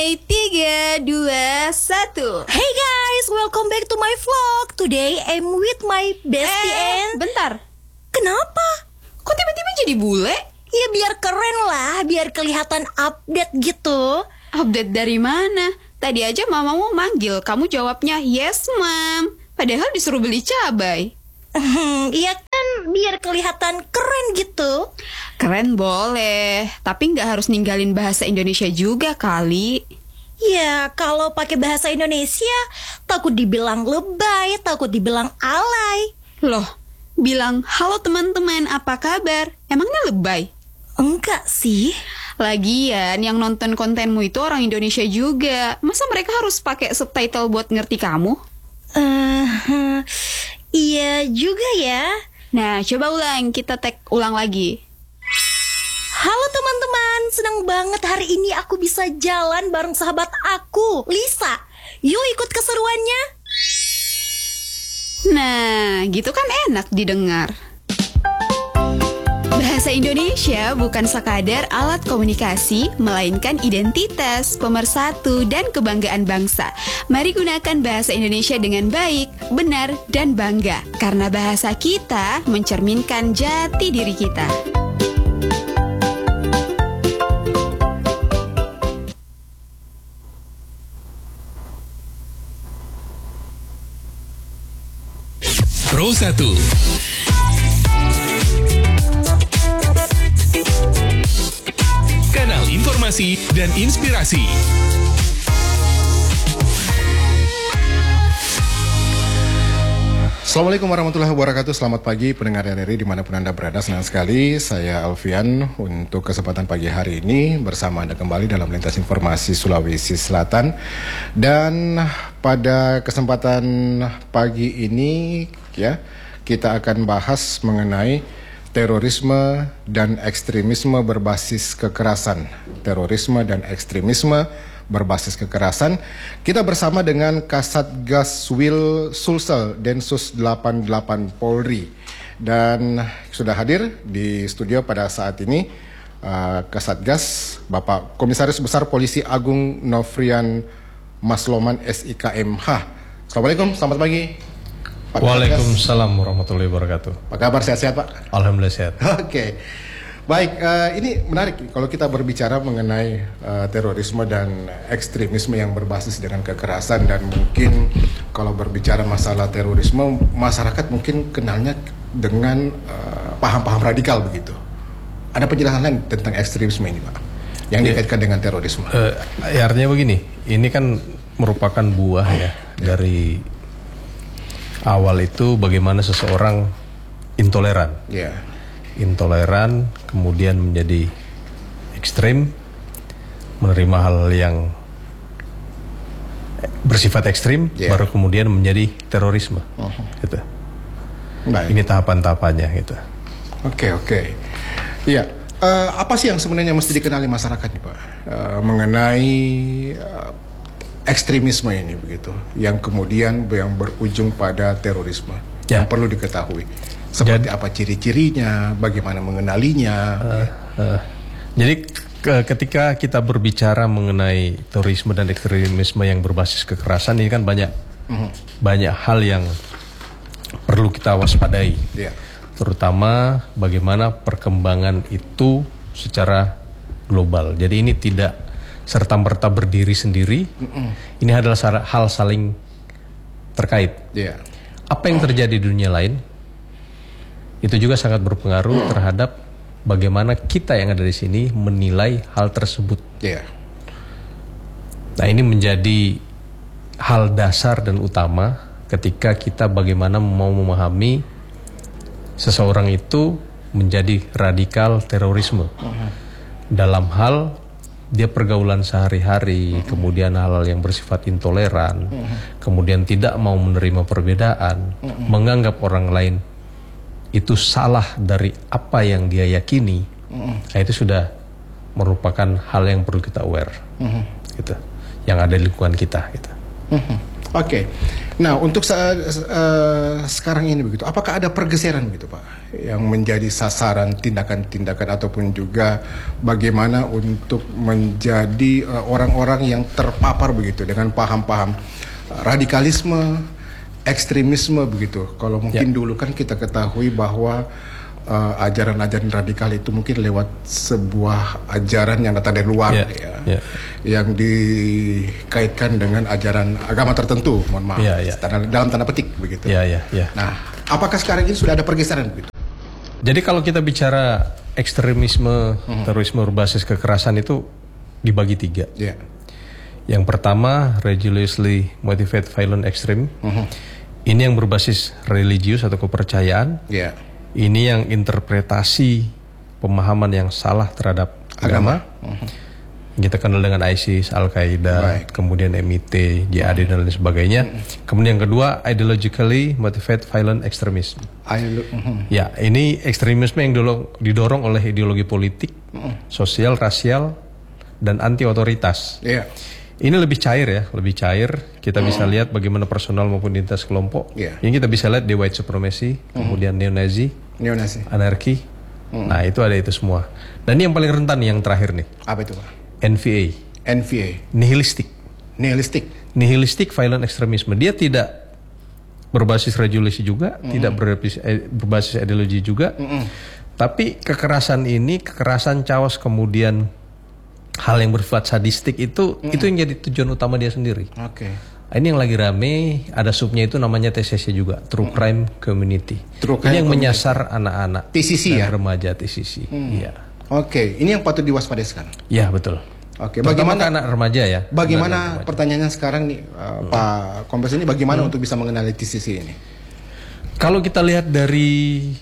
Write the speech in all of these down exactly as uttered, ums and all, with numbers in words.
Tiga, dua, satu. Hey guys, welcome back to my vlog. Today I'm with my bestie Eh, and... bentar. Kenapa? Kok tiba-tiba jadi bule? Ya biar keren lah, biar kelihatan update gitu. Update dari mana? Tadi aja mamamu manggil, kamu jawabnya yes mom. Padahal disuruh beli cabai. Hmm, iya kan, biar kelihatan keren gitu. Keren boleh, tapi nggak harus ninggalin bahasa Indonesia juga kali. Ya, kalau pakai bahasa Indonesia, takut dibilang lebay, takut dibilang alay. Loh, bilang halo teman-teman, apa kabar? Emangnya lebay? Enggak sih. Lagian yang nonton kontenmu itu orang Indonesia juga. Masa mereka harus pakai subtitle buat ngerti kamu? Uh, iya juga ya. Nah, coba ulang, kita tag ulang lagi. Halo teman-teman, senang banget hari ini aku bisa jalan bareng sahabat aku, Lisa. Yuk ikut keseruannya. Nah, gitu kan enak didengar. Bahasa Indonesia bukan sekadar alat komunikasi, melainkan identitas, pemersatu, dan kebanggaan bangsa. Mari gunakan bahasa Indonesia dengan baik, benar, dan bangga. Karena bahasa kita mencerminkan jati diri kita. Pro satu. Kanal informasi dan inspirasi. Assalamualaikum warahmatullahi wabarakatuh. Selamat pagi pendengar R R I dimanapun Anda berada. Senang sekali saya Alfian untuk kesempatan pagi hari ini bersama Anda kembali dalam Lintas Informasi Sulawesi Selatan. Dan pada kesempatan pagi ini ya kita akan bahas mengenai terorisme dan ekstremisme berbasis kekerasan. Terorisme dan ekstremisme berbasis kekerasan. Kita bersama dengan Kasatgas Wil Sulsel Densus delapan puluh delapan Polri. Dan sudah hadir di studio pada saat ini uh, Kasatgas Bapak Komisaris Besar Polisi Agung Nofrian Masloman S I K M H. Assalamualaikum, selamat pagi Pak Waalaikumsalam warahmatullahi wabarakatuh. Apa kabar, sehat-sehat Pak? Alhamdulillah sehat. Oke, okay. Baik, uh, ini menarik kalau kita berbicara mengenai uh, terorisme dan ekstremisme yang berbasis dengan kekerasan. Dan mungkin kalau berbicara masalah terorisme, masyarakat mungkin kenalnya dengan uh, paham-paham radikal begitu. Ada penjelasan lain tentang ekstremisme ini Pak, yang ya, dikaitkan dengan terorisme? Uh, ya artinya begini, ini kan merupakan buah ya, ya. dari awal itu bagaimana seseorang intoleran. Ya. Intoleran, kemudian menjadi ekstrem, menerima hal yang bersifat ekstrim, yeah. baru kemudian menjadi terorisme. Uh-huh. Gitu. Baik. Ini tahapan-tahapannya gitu. Oke, okay, oke. Okay. Iya, uh, apa sih yang sebenarnya mesti dikenali masyarakat nih Pak uh, mengenai uh, ekstremisme ini begitu, yang kemudian yang berujung pada terorisme, ya. Yang perlu diketahui. Seperti jadi, apa ciri-cirinya, bagaimana mengenalinya. Uh, uh, jadi ke, ketika kita berbicara mengenai terorisme dan ekstremisme yang berbasis kekerasan, ini kan banyak uh-huh. banyak hal yang perlu kita waspadai. Yeah. Terutama bagaimana perkembangan itu secara global. Jadi ini tidak serta-merta berdiri sendiri. Uh-uh. Ini adalah hal saling terkait. Yeah. Apa yang terjadi di dunia lain itu juga sangat berpengaruh terhadap bagaimana kita yang ada di sini menilai hal tersebut. Yeah. Nah ini menjadi hal dasar dan utama ketika kita bagaimana mau memahami seseorang itu menjadi radikal terorisme. Uh-huh. Dalam hal dia pergaulan sehari-hari, uh-huh. kemudian hal-hal yang bersifat intoleran, uh-huh. kemudian tidak mau menerima perbedaan, uh-huh. menganggap orang lain itu salah dari apa yang dia yakini, mm. nah itu sudah merupakan hal yang perlu kita aware, mm-hmm. gitu, yang ada di lingkungan kita. Gitu. Mm-hmm. Oke, okay. Nah, untuk saat, uh, sekarang ini begitu, apakah ada pergeseran begitu Pak, yang menjadi sasaran tindakan-tindakan ataupun juga bagaimana untuk menjadi uh, orang-orang yang terpapar begitu dengan paham-paham uh, radikalisme, ekstremisme begitu. Kalau mungkin Ya. dulu kan kita ketahui bahwa uh, ajaran-ajaran radikal itu mungkin lewat sebuah ajaran yang datang dari luar Ya. ya, Ya. yang dikaitkan dengan ajaran agama tertentu, mohon maaf, Ya, ya. tanda- dalam tanda petik begitu. Ya, ya, ya. Nah, apakah sekarang ini sudah ada pergeseran begitu? Jadi kalau kita bicara ekstremisme, terorisme berbasis kekerasan itu dibagi tiga. Ya, Yang pertama, religiously motivated violent extreme. Ini yang berbasis religius atau kepercayaan. ya, Ini yang interpretasi pemahaman yang salah terhadap agama. Kita kenal dengan ISIS, Al-Qaeda, Baik. kemudian M I T, J A D dan lain sebagainya. Kemudian yang kedua, ideologically motivated violent extremism. Ayo, mhm. Ya, ini ekstremisme yang dolo- didorong oleh ideologi politik, sosial, rasial, dan anti otoritas. ya, Ini lebih cair ya, lebih cair. Kita bisa lihat bagaimana personal maupun identitas kelompok. Iya. Yang kita bisa lihat di white supremacy, kemudian neo-Nazi, neonasi. anarki. Nah, itu ada itu semua. Dan ini yang paling rentan nih, yang terakhir nih, Apa itu Pak? N V A, N V A, nihilistik. nihilistik. Nihilistik violent extremisme. Dia tidak berbasis religius juga, tidak berbasis, eh, berbasis ideologi juga. Tapi kekerasan ini, kekerasan caos, kemudian hal yang bersifat sadistik itu, itu yang jadi tujuan utama dia sendiri. Oke. Nah, ini yang lagi rame, ada subnya itu namanya T C C juga, True Crime Community. True Crime ini yang Community. menyasar anak-anak T C C dan ya? remaja T C C. Iya. Oke, ini yang patut diwaspadai sekarang. Ya, betul. Oke, Terutama bagaimana ke anak remaja ya. Anak Bagaimana remaja. pertanyaannya sekarang nih, uh, Pak Kombes ini bagaimana untuk bisa mengenali T C C ini? Kalau kita lihat dari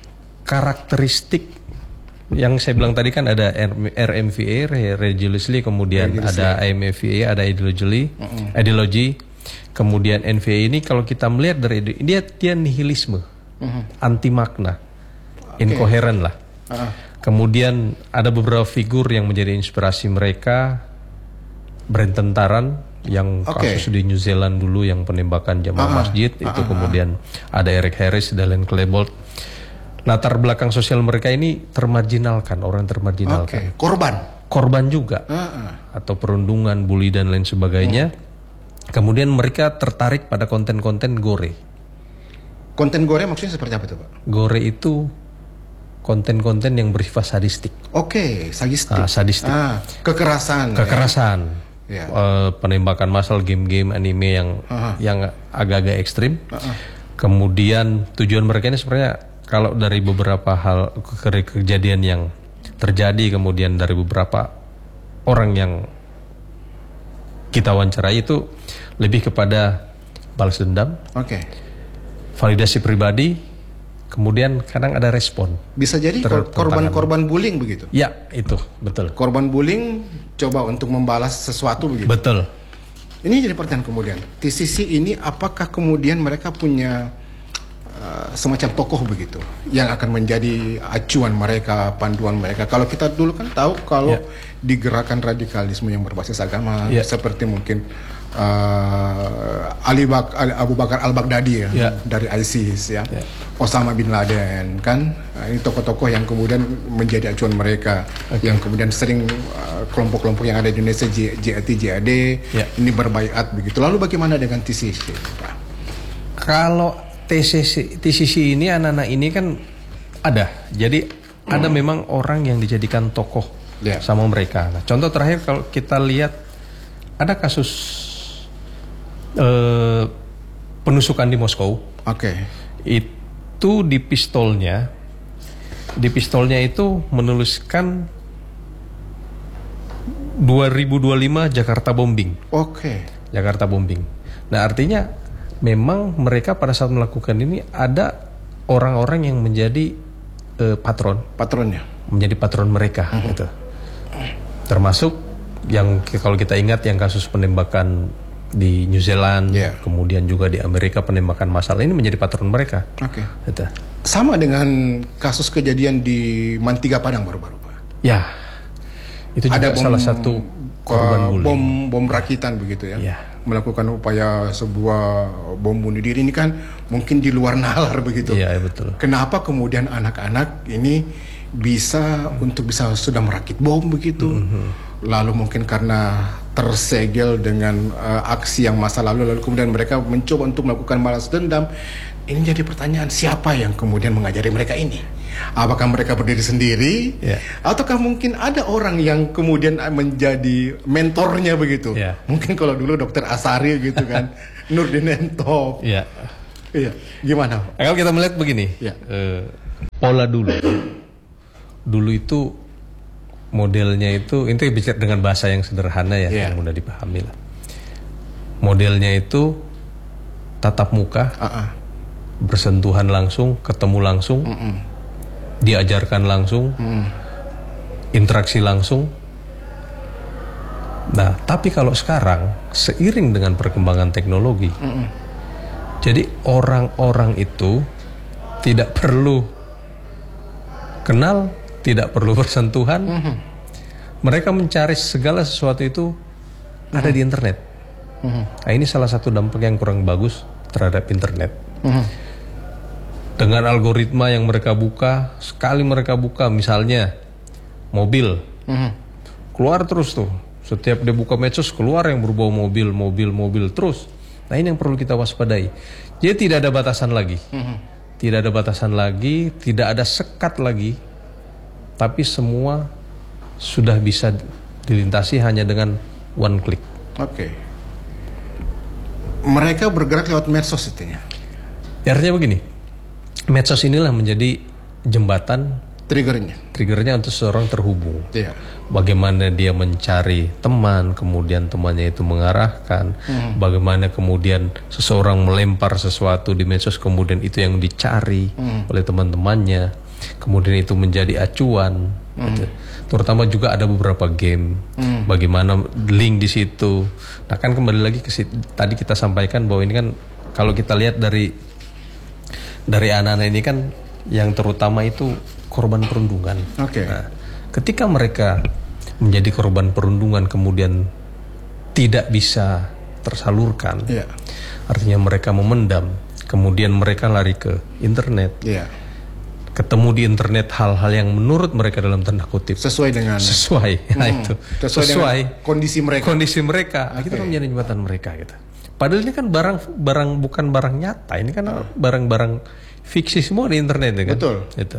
karakteristik yang saya bilang tadi kan ada R M V A, religiously, kemudian ada I M V A, ada ideology, ideology, kemudian N V A ini kalau kita melihat dari dia dia nihilisme, anti makna, inkoheren lah. Ah, Kemudian ada beberapa figur yang menjadi inspirasi mereka, Brent Tentaran yang Oke. kasus di New Zealand dulu yang penembakan jamaah Ah, masjid itu, kemudian ada Eric Harris, Dallin Klebold. Latar belakang sosial mereka ini termarginalkan, orang Oke, termarginalkan, korban. korban juga, Ah, ah. atau perundungan, bully dan lain sebagainya. Kemudian mereka tertarik pada konten-konten gore. Konten gore maksudnya seperti apa itu Pak? Gore itu konten-konten yang bersifat sadistik. Oke, sadistik. Ah, sadistik. Ah, kekerasan. Kekerasan, Ya. eh, penembakan massal, game-game anime yang Aha. yang agak-agak ekstrim. Ah, ah. Kemudian tujuan mereka ini sebenarnya kalau dari beberapa hal ke- kejadian yang terjadi, kemudian dari beberapa orang yang kita wawancarai itu lebih kepada balas dendam, Oke. validasi pribadi, kemudian kadang ada respon. Bisa jadi kor- Ter- korban-korban bullying begitu. Ya, itu betul. Korban bullying coba untuk membalas sesuatu begitu. Betul. Ini jadi pertanyaan kemudian. T C C ini apakah kemudian mereka punya uh, semacam tokoh begitu yang akan menjadi acuan mereka, panduan mereka. Kalau kita dulu kan tahu kalau Ya. di gerakan radikalisme yang berbasis agama Ya. seperti mungkin uh, Ali Bak Ali- Abu Bakar Al-Baghdadi ya, Ya. dari ISIS ya. Ya. Osama bin Laden kan. Nah, ini tokoh-tokoh yang kemudian menjadi acuan mereka, yang kemudian sering uh, kelompok-kelompok yang ada di Indonesia, J- JAT, J A D Ya. ini berbaiat begitu. Lalu bagaimana dengan T C C, Pak? Kalau T C C, T C C ini anak-anak ini kan ada. Jadi ada memang orang yang dijadikan tokoh Ya. sama mereka. Nah, contoh terakhir kalau kita lihat ada kasus eh, penusukan di Moskow. Oke. Itu di pistolnya, di pistolnya itu menuliskan dua ribu dua puluh lima Jakarta bombing. Oke. Jakarta bombing. Nah, artinya memang mereka pada saat melakukan ini ada orang-orang yang menjadi eh, patron, Patronnya. menjadi patron mereka gitu. Termasuk yang k- kalau kita ingat yang kasus penembakan di New Zealand, Yeah. kemudian juga di Amerika penembakan massal, ini menjadi patron mereka. Oke. Gitu. Sama dengan kasus kejadian di Mantiga Padang baru-baru, Pak. Ya. Itu juga Ada bom- salah satu korban uh, bullying. bom bom rakitan begitu ya. Ya. melakukan upaya sebuah bom bunuh diri ini kan mungkin di luar nalar begitu. Iya, betul. Kenapa kemudian anak-anak ini bisa untuk bisa sudah merakit bom begitu? Mm-hmm. Lalu mungkin karena tersegel dengan uh, aksi yang masa lalu, lalu kemudian mereka mencoba untuk melakukan balas dendam. Ini jadi pertanyaan, siapa yang kemudian mengajari mereka ini? Apakah mereka berdiri sendiri? Yeah. Ataukah mungkin ada orang yang kemudian menjadi mentornya begitu? Yeah. Mungkin kalau dulu Dokter Asari gitu kan, Nurdin Entop. Iya. Iya. Gimana? Kalau kita melihat begini, yeah. uh, pola dulu, dulu itu modelnya itu, itu bicara dengan bahasa yang sederhana ya, yeah. yang mudah dipahami lah. Modelnya itu tatap muka. Uh-uh. Bersentuhan langsung, ketemu langsung, Mm-mm. diajarkan langsung, Mm-mm. interaksi langsung. Nah, tapi kalau sekarang seiring dengan perkembangan teknologi, Mm-mm. jadi orang-orang itu tidak perlu kenal, tidak perlu bersentuhan. Mm-hmm. Mereka mencari segala sesuatu itu mm-hmm. ada di internet. Mm-hmm. Nah, ini salah satu dampak yang kurang bagus terhadap internet. Mm-hmm. Dengan algoritma yang mereka buka, sekali mereka buka misalnya mobil, mm-hmm. keluar terus tuh. Setiap dia buka medsos keluar yang berbau mobil, mobil, mobil terus. Nah, ini yang perlu kita waspadai. Jadi tidak ada batasan lagi, mm-hmm. tidak ada batasan lagi, tidak ada sekat lagi, tapi semua sudah bisa dilintasi hanya dengan one click. Oke. Okay. Mereka bergerak lewat medsos itu ya? Artinya begini. Medsos inilah menjadi jembatan triggernya, triggernya untuk seseorang terhubung. Yeah. Bagaimana dia mencari teman, kemudian temannya itu mengarahkan. Mm. Bagaimana kemudian seseorang melempar sesuatu di medsos, kemudian itu yang dicari mm. oleh teman-temannya. Kemudian itu menjadi acuan. Mm. Gitu. Terutama juga ada beberapa game. Mm. Bagaimana link di situ. Nah, kan kembali lagi ke situ, tadi kita sampaikan bahwa ini kan kalau kita lihat dari dari anak-anak ini kan yang terutama itu korban perundungan. Oke. Okay. Nah, ketika mereka menjadi korban perundungan kemudian tidak bisa tersalurkan, yeah. artinya mereka memendam, kemudian mereka lari ke internet, yeah. ketemu di internet hal-hal yang menurut mereka dalam tanda kutip sesuai dengan sesuai, hmm. nah itu sesuai, sesuai kondisi mereka, kondisi mereka, okay. kita kan menjadi jembatan mereka gitu. Padahal ini kan barang barang bukan barang nyata, ini kan uh. barang-barang fiksi semua di internet ya kan. Betul. Gitu.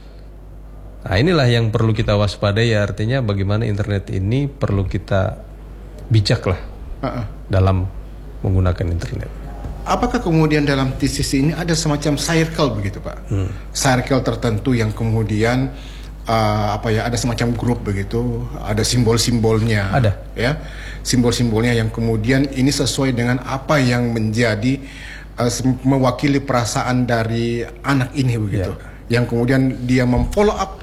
Nah, inilah yang perlu kita waspadai, ya, artinya bagaimana internet ini perlu kita bijak lah uh-uh. dalam menggunakan internet. Apakah kemudian dalam tesis ini ada semacam circle begitu Pak? Hmm. Circle tertentu yang kemudian uh, apa ya, ada semacam grup begitu, ada simbol-simbolnya. Ada. Ya, simbol-simbolnya yang kemudian ini sesuai dengan apa yang menjadi uh, mewakili perasaan dari anak ini begitu. Yeah. Yang kemudian dia memfollow up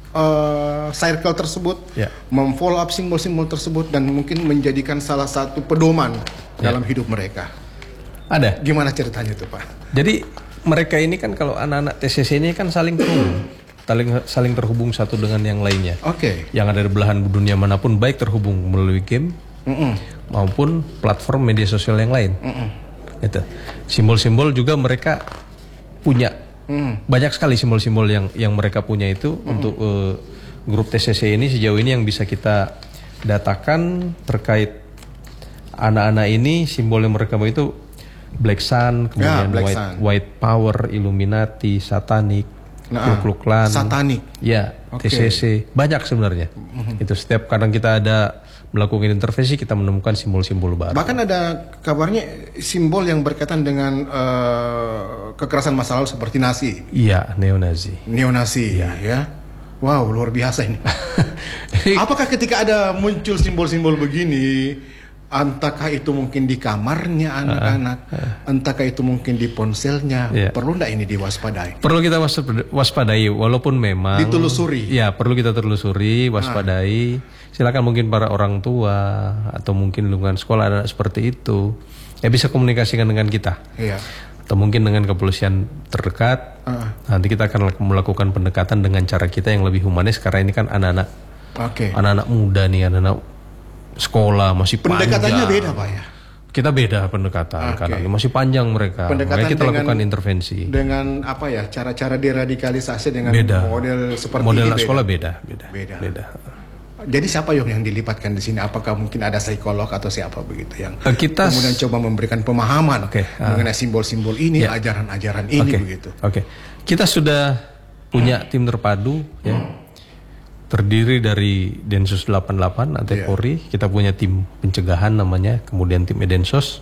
uh, circle tersebut, yeah. memfollow up simbol-simbol tersebut dan mungkin menjadikan salah satu pedoman yeah. dalam hidup mereka. Ada. Gimana ceritanya tuh Pak? Jadi mereka ini kan kalau anak-anak T C C ini kan saling terhubung, saling saling terhubung satu dengan yang lainnya. Oke. Okay. Yang ada di belahan dunia manapun, baik terhubung melalui game Mm-mm. maupun platform media sosial yang lain. Mm-mm. Itu simbol-simbol juga mereka punya mm. banyak sekali simbol-simbol yang yang mereka punya itu Mm-mm. untuk uh, grup T C C ini sejauh ini yang bisa kita datakan terkait anak-anak ini, simbol yang mereka bawa itu Black Sun, kemudian ya, Black white, Sun. white Power, Illuminati, Satanik, nah, Ku Klux Klan, Satanik, ya, okay. T C C, banyak sebenarnya. Mm-hmm. Itu setiap kadang kita ada melakukan intervensi, kita menemukan simbol-simbol baru. Bahkan ada kabarnya simbol yang berkaitan dengan uh, kekerasan masa lalu seperti Nazi. Iya, neonazi. Neonazi, ya. ya. Wow, luar biasa ini. Apakah ketika ada muncul simbol-simbol begini, entahkah itu mungkin di kamarnya anak-anak, uh, uh. entahkah itu mungkin di ponselnya, yeah. perlu nggak ini diwaspadai? Perlu kita waspadai, walaupun memang ditelusuri. Ya, perlu kita telusuri, waspadai. Uh. Silakan mungkin para orang tua atau mungkin lingkungan sekolah ada seperti itu, ya bisa komunikasikan dengan kita. Yeah. Atau mungkin dengan kepolisian terdekat. Uh. Nanti kita akan melakukan pendekatan dengan cara kita yang lebih humanis, karena ini kan anak-anak, okay. anak-anak muda nih, anak-anak sekolah masih pendekatannya panjang. beda Pak ya? Kita beda pendekatan, Oke. karena masih panjang mereka. Pendekatan Makanya kita dengan- lakukan intervensi. Dengan apa ya, cara-cara deradikalisasi dengan Beda. model seperti Model ini beda. sekolah beda, beda, Beda. beda. Jadi siapa yang yang dilibatkan di sini? Apakah mungkin ada psikolog atau siapa begitu yang Eh, kita- kemudian coba memberikan pemahaman Oke, ah. mengenai simbol-simbol ini, Ya. ajaran-ajaran ini Oke, begitu. Oke, kita sudah punya tim terpadu, ya, terdiri dari Densus delapan puluh delapan, A T Iya. Polri. Kita punya tim pencegahan namanya, kemudian tim Edensos.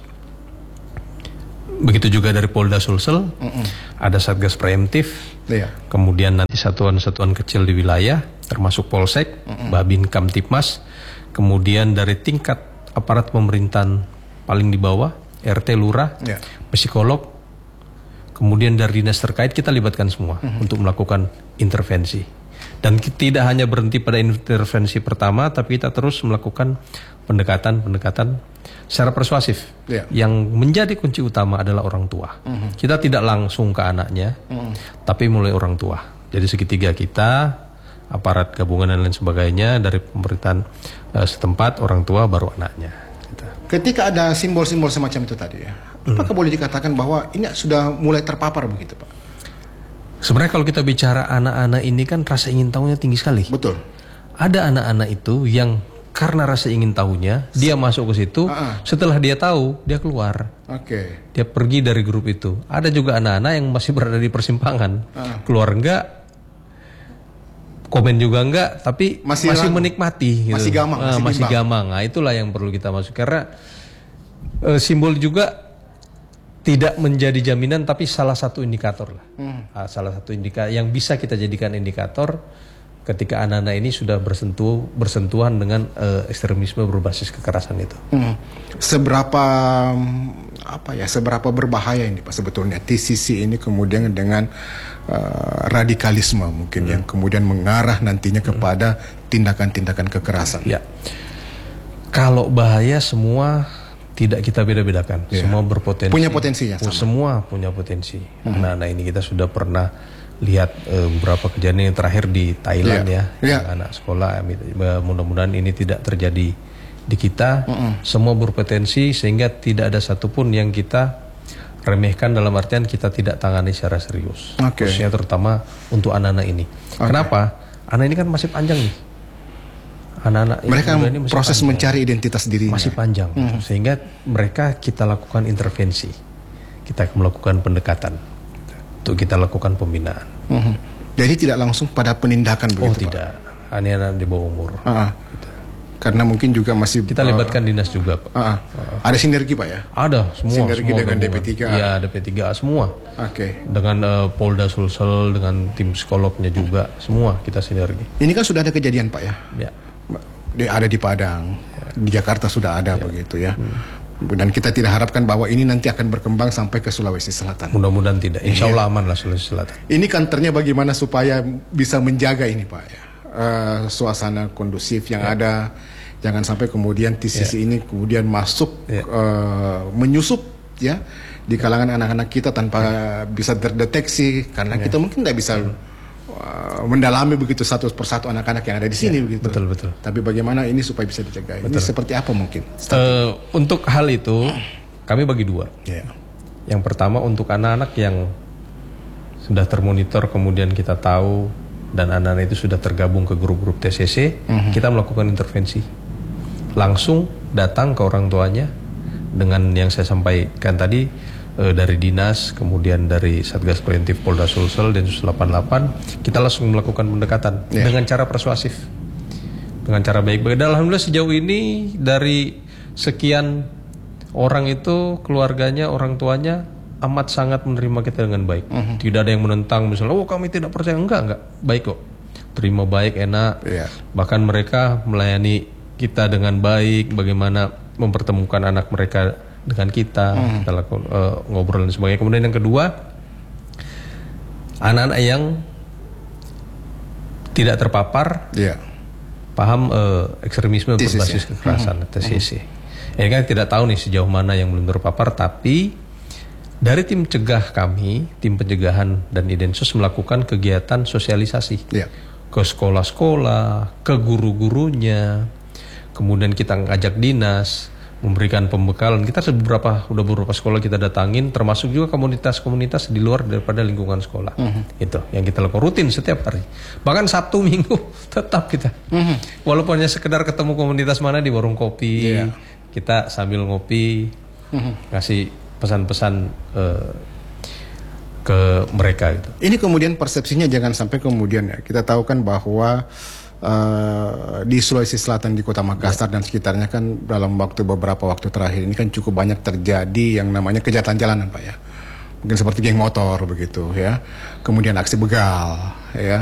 Begitu juga dari Polda Sulsel, ada Satgas Preemptif, Iya. kemudian nanti satuan-satuan kecil di wilayah, termasuk Polsek, Babin Kamtipmas, kemudian dari tingkat aparat pemerintahan paling di bawah, R T, Lurah, Ya. psikolog, kemudian dari dinas terkait kita libatkan semua untuk melakukan intervensi. Dan ki- tidak hanya berhenti pada intervensi pertama, tapi kita terus melakukan pendekatan-pendekatan secara persuasif. Ya. Yang menjadi kunci utama adalah orang tua. Kita tidak langsung ke anaknya, tapi mulai orang tua. Jadi segitiga kita, aparat gabungan dan lain sebagainya, dari pemerintahan eh, setempat, orang tua, baru anaknya. Gitu. Ketika ada simbol-simbol semacam itu tadi ya, apakah boleh dikatakan bahwa ini sudah mulai terpapar begitu, Pak? Sebenarnya kalau kita bicara anak-anak ini kan rasa ingin tahunya tinggi sekali. Betul. Ada anak-anak itu yang karena rasa ingin tahunya, dia masuk ke situ, Ah, ah. setelah dia tahu, dia keluar. Oke. Dia pergi dari grup itu. Ada juga anak-anak yang masih berada di persimpangan. Ah. Keluar enggak, komen juga enggak, tapi Masih masih, ragu. menikmati. Gitu. Masih gamang, Ah, masih masih bimbang. gamang. Nah, itulah yang perlu kita masuk. Karena eh, simbol juga tidak menjadi jaminan, tapi salah satu indikator lah. Ah, salah satu indikator yang bisa kita jadikan indikator ketika anak-anak ini sudah bersentuh bersentuhan dengan eh, ekstremisme berbasis kekerasan itu. Hmm. Seberapa mm, apa ya, seberapa berbahaya ini Pak sebetulnya T C C ini kemudian dengan uh, radikalisme mungkin yang kemudian mengarah nantinya kepada tindakan-tindakan kekerasan. Ya, kalau bahaya semua tidak kita beda-bedakan, Ya. semua berpotensi. Punya potensinya Oh, sama. semua punya potensi. Anak-anak ini kita sudah pernah lihat eh, beberapa kejadian yang terakhir di Thailand Ya. ya, Ya. anak sekolah. eh, Mudah-mudahan ini tidak terjadi di kita. Semua berpotensi sehingga tidak ada satupun yang kita remehkan, dalam artian kita tidak tangani secara serius. Oke. Khususnya terutama untuk anak-anak ini. Kenapa? Anak ini kan masih panjang nih. Anak-anak Mereka muda ini masih proses panjang. mencari identitas dirinya. Masih panjang, sehingga mereka kita lakukan intervensi, kita melakukan pendekatan, untuk kita lakukan pembinaan. Mhm. Jadi tidak langsung pada penindakan Oh begitu Pak? tidak, anak-anak di bawah umur. Ah, ah. Karena mungkin juga masih Kita uh, libatkan dinas juga, Pak. ah, ah. Ada sinergi Pak ya? Ada semua. Sinergi semua dengan D P gabungan. tiga. Iya, D P tiga A semua. Oke. Dengan eh, Polda Sulsel, dengan tim psikolognya juga, semua kita sinergi. Ini kan sudah ada kejadian Pak ya? Ya. Di- Ada di Padang, di Jakarta sudah ada begitu ya. Dan kita tidak harapkan bahwa ini nanti akan berkembang sampai ke Sulawesi Selatan. Mudah-mudahan tidak. Insya Allah aman lah Sulawesi Selatan. Ini kantornya bagaimana supaya bisa menjaga ini Pak ya, Eh, suasana kondusif yang ada, jangan sampai kemudian T C C ini kemudian masuk Ya. eh, menyusup ya di kalangan anak-anak kita tanpa bisa terdeteksi karena kita mungkin tidak bisa eh, mendalami begitu satu persatu anak-anak yang ada di sini begitu. betul, betul. Tapi bagaimana ini supaya bisa dijaga? Ini seperti apa mungkin? Eh, untuk hal itu kami bagi dua. Ya. Yang pertama untuk anak-anak yang sudah termonitor, kemudian kita tahu dan anak-anak itu sudah tergabung ke grup-grup T C C, kita melakukan intervensi. Langsung datang ke orang tuanya dengan yang saya sampaikan tadi eh, dari dinas, kemudian dari Satgas Preventif Polda Sulsel dan Densus delapan puluh delapan, kita langsung melakukan pendekatan Ya. dengan cara persuasif. Dengan cara baik-baik. Dan alhamdulillah sejauh ini dari sekian orang itu, keluarganya, orang tuanya amat sangat menerima kita dengan baik. Tidak ada yang menentang misalnya, oh kami tidak percaya. Enggak, enggak. Baik kok. Terima baik, enak. Iya. Bahkan mereka melayani kita dengan baik, bagaimana mempertemukan anak mereka dengan kita, kita lakukan eh, ngobrol dan sebagainya. Kemudian yang kedua, anak-anak yang tidak terpapar, Iya. paham eh, ekstremisme T C C. berbasis kekerasan, T C C. Ini kan tidak tahu nih sejauh mana yang belum terpapar, tapi dari tim cegah kami, tim pencegahan dan Idensus melakukan kegiatan sosialisasi Iya. ke sekolah-sekolah, ke guru-gurunya, kemudian kita ngajak dinas, memberikan pembekalan. Kita beberapa udah beberapa sekolah kita datangin, termasuk juga komunitas-komunitas di luar daripada lingkungan sekolah. Mm-hmm. Itu yang kita lakukan rutin setiap hari. Bahkan Sabtu Minggu tetap kita. Mm-hmm. Walaupun hanya sekedar ketemu komunitas mana di warung kopi, yeah. kita sambil ngopi, mm-hmm. ngasih pesan-pesan uh, ke mereka gitu. Ini kemudian persepsinya jangan sampai kemudian ya kita tahu kan bahwa Uh, di Sulawesi Selatan di Kota Makassar ya. dan sekitarnya kan dalam waktu beberapa waktu terakhir ini kan cukup banyak terjadi yang namanya kejahatan jalanan Pak ya, mungkin seperti geng motor begitu ya, kemudian aksi begal ya,